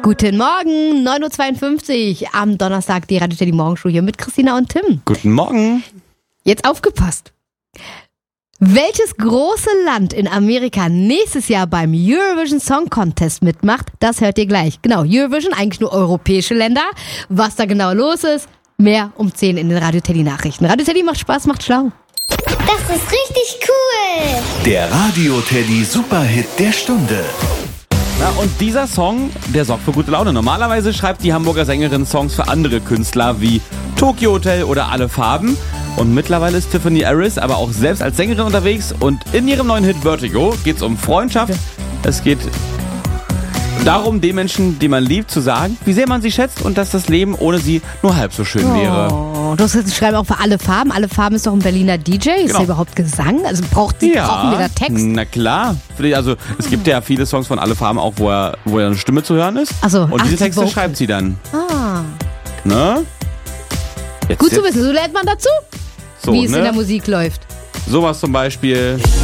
Guten Morgen, 9.52 Uhr am Donnerstag, die Radio Teddy Morgenshow hier mit Christina und Tim. Guten Morgen. Jetzt aufgepasst. Welches große Land in Amerika nächstes Jahr beim Eurovision Song Contest mitmacht, das hört ihr gleich. Genau, Eurovision, eigentlich nur europäische Länder. Was da genau los ist, mehr um 10 in den Radio Teddy Nachrichten. Radio Teddy macht Spaß, macht schlau. Das ist richtig cool. Der Radio Teddy Superhit der Stunde. Na, und dieser Song, der sorgt für gute Laune. Normalerweise schreibt die Hamburger Sängerin Songs für andere Künstler wie Tokyo Hotel oder Alle Farben. Und mittlerweile ist Tiffany Harris aber auch selbst als Sängerin unterwegs. Und in ihrem neuen Hit Vertigo geht es um Freundschaft. Es geht darum, den Menschen, die man liebt, zu sagen, wie sehr man sie schätzt und dass das Leben ohne sie nur halb so schön wäre. Du hast jetzt schreiben auch für Alle Farben. Alle Farben ist doch ein Berliner DJ. Ist Genau. der überhaupt Gesang? Also brauchen wir da Text? Na klar. Also es gibt ja viele Songs von Alle Farben auch, wo er eine Stimme zu hören ist. Ach so, und diese die Texte Vocals. schreibt sie dann. Ah, Ne? gut zu wissen. So lernt man dazu, So, wie es ne? in der Musik läuft. Sowas zum Beispiel.